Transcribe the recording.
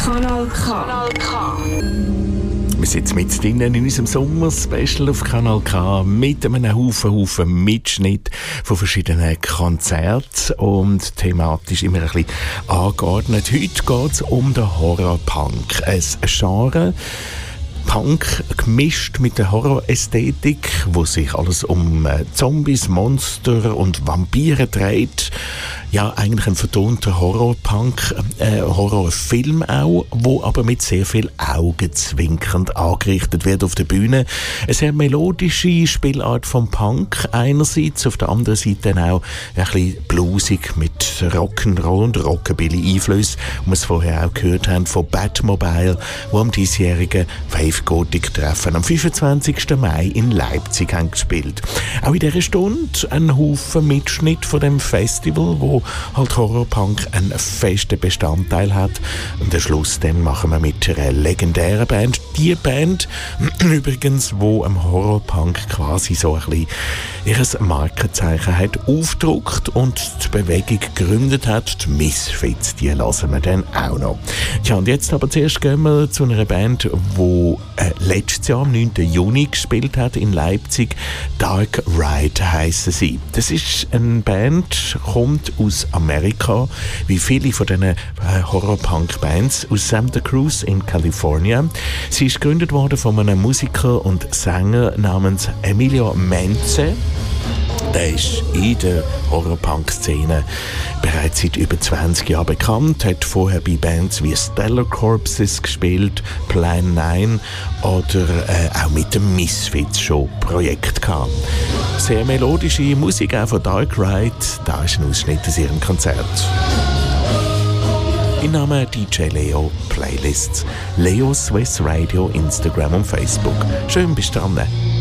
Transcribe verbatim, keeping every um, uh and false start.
Kanal K. Kanal K. Wir sitzen mit drinnen in unserem Sommer-Special auf Kanal K mit einem Haufen, Haufen Mitschnitt von verschiedenen Konzerten und thematisch immer ein bisschen angeordnet. Heute geht es um den Horror-Punk. Ein Genre, Punk gemischt mit der Horror-Ästhetik, wo sich alles um Zombies, Monster und Vampire dreht. Ja, eigentlich ein vertonter Horror-Punk, äh, Horrorfilm auch, wo aber mit sehr viel augenzwinkernd angerichtet wird auf der Bühne. Eine sehr melodische Spielart vom Punk einerseits, auf der anderen Seite dann auch ein bisschen bluesig mit Rock'n'Roll und Rockabilly-Einflüssen, wie wir es vorher auch gehört haben, von Batmobile, wo am diesjährigen Wave Gothic Treffen am fünfundzwanzigsten Mai in Leipzig haben gespielt. Auch in dieser Stunde ein Haufen Mitschnitt von dem Festival, wo halt Horrorpunk einen festen Bestandteil hat. Und am Schluss dann machen wir mit einer legendären Band, die Band übrigens, wo am Horrorpunk quasi so ein bisschen ihr Markenzeichen hat aufgedruckt und die Bewegung gegründet hat. Die Misfits, die lassen wir dann auch noch. Tja, und jetzt aber zuerst gehen wir zu einer Band, die äh, letztes Jahr am neunten Juni gespielt hat in Leipzig. Dark Ride heissen sie. Das ist eine Band, kommt aus Amerika, wie viele von diesen äh, Horror-Punk-Bands aus Santa Cruz in Kalifornien. Sie ist gegründet worden von einem Musiker und Sänger namens Emilio Menze. Der ist in der Horror-Punk-Szene bereits seit über zwanzig Jahren bekannt, hat vorher bei Bands wie Stellar Corpses gespielt, Plan neun oder äh, auch mit dem Misfits schon Projekt gehabt. Sehr melodische Musik auch von Dark Ride, da ist ein Ausschnitt aus ihrem Konzert. Im Namen D J Leo, Playlists, Leo Swiss Radio, Instagram und Facebook. Schön, bis dann.